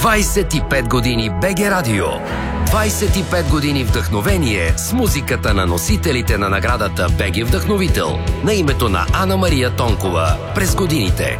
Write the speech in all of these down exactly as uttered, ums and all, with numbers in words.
двайсет и пет години БГ Радио. двайсет и пет години вдъхновение с музиката на носителите на наградата БГ Вдъхновител на името на Ана Мария Тонкова през годините.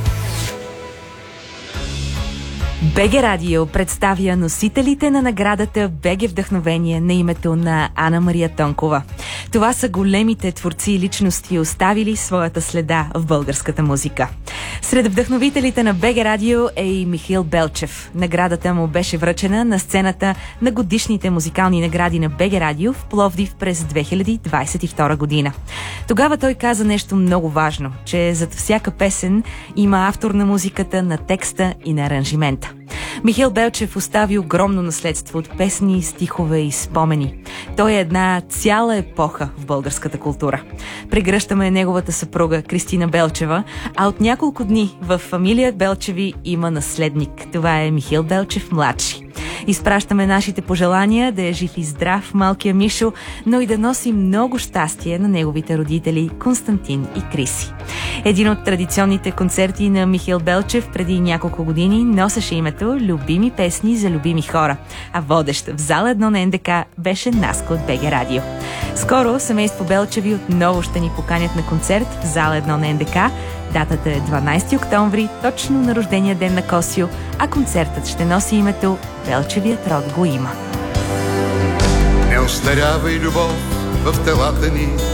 БГ Радио представя носителите на наградата БГ Вдъхновение на името на Ана Мария Тонкова. Това са големите творци и личности, оставили своята следа в българската музика. Сред вдъхновителите на БГ Радио е и Михаил Белчев. Наградата му беше връчена на сцената на годишните музикални награди на БГ Радио в Пловдив през две хиляди двайсет и втора година. Тогава той каза нещо много важно, че зад всяка песен има автор на музиката, на текста и на аранжимента. Михаил Белчев остави огромно наследство от песни, стихове и спомени. Той е една цяла епоха в българската култура. Прегръщаме неговата съпруга Кристина Белчева, а от няколко дни в фамилия Белчеви има наследник. Това е Михаил Белчев младши. Изпращаме нашите пожелания да е жив и здрав малкия Мишо, но и да носи много щастие на неговите родители Константин и Криси. Един от традиционните концерти на Михаил Белчев преди няколко години носеше името "Любими песни за любими хора", а водещ в зала едно на НДК беше Наска от БГ Радио. Скоро семейство Белчеви отново ще ни поканят на концерт в зала едно на НДК. Датата е дванайсети октомври, точно на рождения ден на Косио, а концертът ще носи името "Белчевият род го има". Не остарява и любов в телата ни,